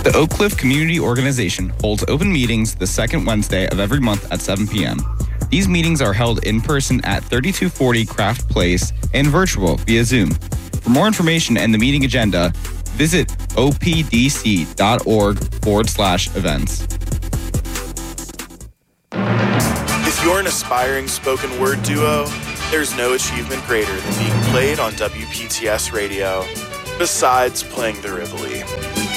The Oak Cliff Community Organization holds open meetings the second Wednesday of every month at 7 p.m. These meetings are held in person at 3240 Craft Place and virtual via Zoom. For more information and the meeting agenda, visit opdc.org/events. If you're an aspiring spoken word duo, there's no achievement greater than being played on WPTS radio, besides playing the Rivoli.